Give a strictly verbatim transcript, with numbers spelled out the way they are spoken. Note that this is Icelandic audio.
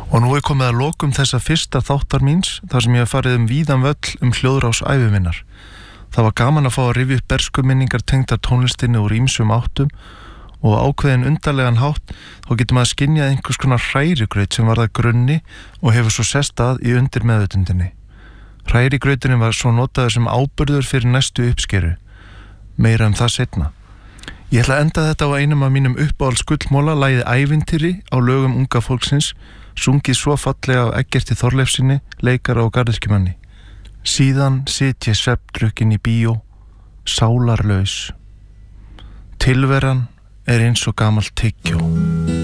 Og nú er komið að lokum þessa fyrsta þáttar míns, þar sem ég hef farið um víðan völl um hljóðrás ævi minnar. Það var gaman að fá að rifja upp berskuminningar tengdar tónlistinni úr ýmsum áttum og ákveðin undarlegan hátt þá getur maður skynjað einhvers konar hrærigraut sem var það grunni og hefur svo sest að í undir meðvitundinni. Hrærigrauturinn var svo notaður sem áburður fyrir næstu uppskeru. Meira um það seinna. Ég ætla að enda þetta á einum af mínum uppáhalds gullmóla, lagið Ævintýri á lögum unga fólksins, sungið svo fallega af Eggerti Þorleifssyni, leikara og garðyrkjumanni. Síðan sit ég svefndrukkin í bíó, sálarlaus. Tilveran er eins og gamalt tyggjó.